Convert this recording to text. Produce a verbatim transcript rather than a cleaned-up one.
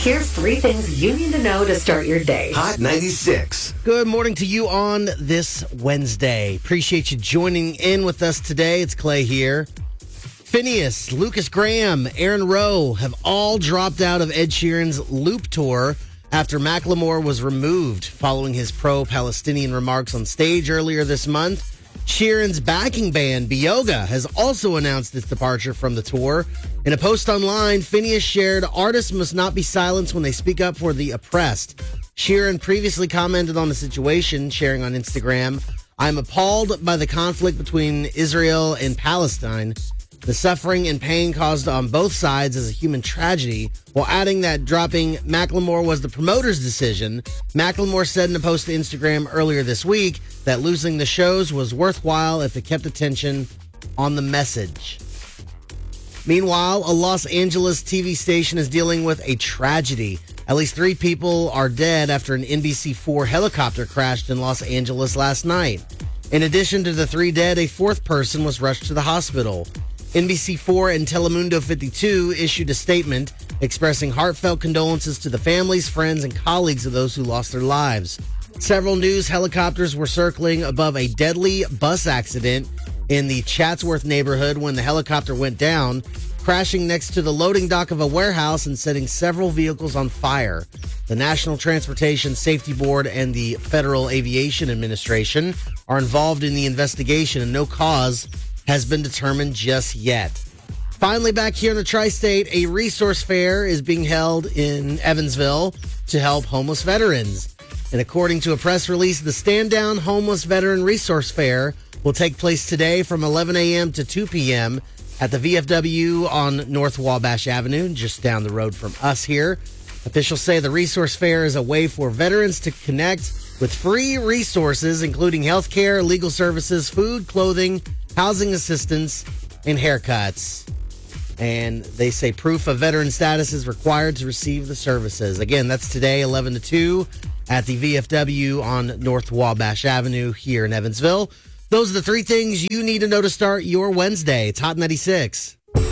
Here's three things you need to know to start your day. Hot ninety-six. Good morning to you on this Wednesday. Appreciate you joining in with us today. It's Clay here. Phineas, Lucas Graham, Aaron Rowe have all dropped out of Ed Sheeran's Loop Tour after Macklemore was removed following his pro-Palestinian remarks on stage earlier this month. Sheeran's backing band, Bioga, has also announced its departure from the tour. In a post online, Phineas shared, "Artists must not be silenced when they speak up for the oppressed." Sheeran previously commented on the situation, sharing on Instagram, "I'm appalled by the conflict between Israel and Palestine. The suffering and pain caused on both sides is a human tragedy," while adding that dropping Macklemore was the promoter's decision. Macklemore said in a post to Instagram earlier this week that losing the shows was worthwhile if it kept attention on the message. Meanwhile, a Los Angeles T V station is dealing with a tragedy. At least three people are dead after an N B C four helicopter crashed in Los Angeles last night. In addition to the three dead, a fourth person was rushed to the hospital. N B C four and Telemundo fifty-two issued a statement expressing heartfelt condolences to the families, friends, and colleagues of those who lost their lives. Several news helicopters were circling above a deadly bus accident in the Chatsworth neighborhood when the helicopter went down, crashing next to the loading dock of a warehouse and setting several vehicles on fire. The National Transportation Safety Board and the Federal Aviation Administration are involved in the investigation, and no cause has been determined just yet. Finally, back here in the tri-state, a resource fair is being held in Evansville to help homeless veterans. And according to a press release, the Stand Down Homeless Veteran Resource Fair will take place today from eleven a.m. to two p.m. at the V F W on North Wabash Avenue, just down the road from us here. Officials say the resource fair is a way for veterans to connect with free resources, including health care, legal services, food, clothing, housing assistance, and haircuts. And they say proof of veteran status is required to receive the services. Again, that's today, eleven to two, at the V F W on North Wabash Avenue here in Evansville. Those are the three things you need to know to start your Wednesday. It's Hot ninety-six.